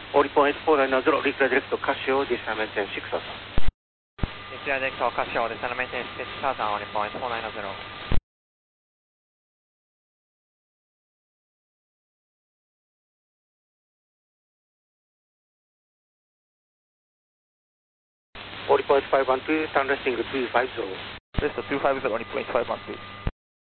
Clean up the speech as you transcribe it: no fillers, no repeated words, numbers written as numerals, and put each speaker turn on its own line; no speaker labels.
Oli point 490, Reclaim Direct Casio, descend maintenance 6000.
Reclaim Direct Casio, descend maintenance 6000, Oli point 490.
Oli point 512, turn resting 250.
Rest 250, Oli point 512.